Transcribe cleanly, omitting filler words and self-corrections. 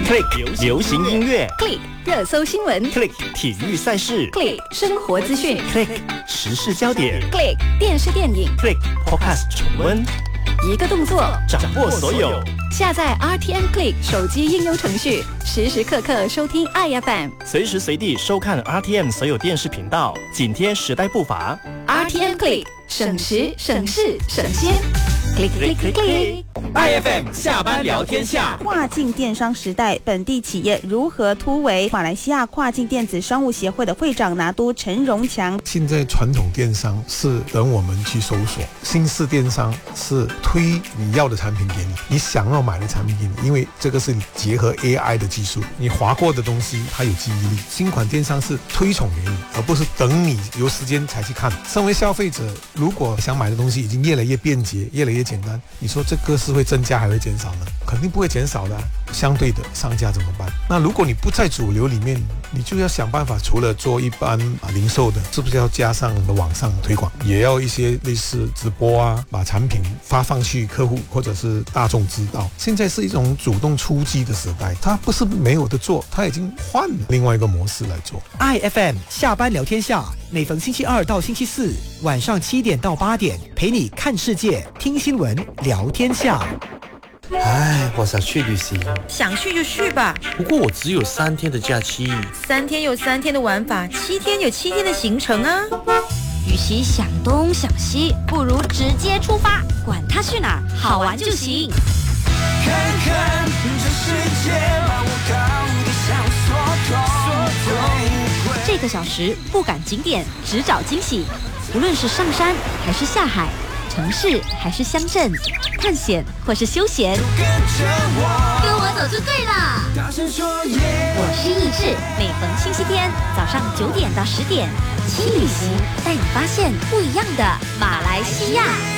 Click 流行音乐 ，Click 热搜新闻 ，Click 体育赛事 ，Click 生活资讯 ，Click 时事焦点 ，Click 电视电影 ，Click Podcast 重温， 一个动作掌握所有。 下载 RTM Click 手机应用程序，时时刻刻收听爱 FM， 随时随地收看 RTM 所有电视频道，紧贴时代步伐。 RTM Click 省时省事省心 ，Click Click Click Click。IFM 下班聊天下， 跨境电商时代，本地企业如何突围？马来西亚跨境电子商务协会的会长拿督陈荣强， 现在传统电商是等我们去搜索，新式电商是推你要的产品给你，你想要买的产品给你，因为这个是你结合 AI 的技术，你划过的东西它有记忆力。新款电商是推崇给你，而不是等你有时间才去看。身为消费者，如果想买的东西已经越来越便捷，越来越简单，你说这个是会增加还会减少呢？肯定不会减少的。相对的，商家怎么办？那如果你不在主流里面，你就要想办法，除了做一般零售的，是不是要加上网上推广，也要一些类似直播啊，把产品发放去客户或者是大众知道。现在是一种主动出击的时代，它不是没有的做，它已经换了另外一个模式来做。 IFM 下班聊天下，每逢星期二到星期四晚上7点到8点，陪你看世界、听新闻、聊天下。 唉，我想去旅行。 想去就去吧。 不过我只有3天的假期。 3天有3天的玩法，7天有7天的行程啊。与其想东想西，不如直接出发，管它去哪儿，好玩就行。 看看这世界，把我搞得像缩头。 这个小时不赶景点，只找惊喜。无论是上山还是下海，城市还是乡镇，探险或是休闲，跟我走就对了。我是易志，每逢星期天早上9点到10点，轻旅行带你发现不一样的马来西亚。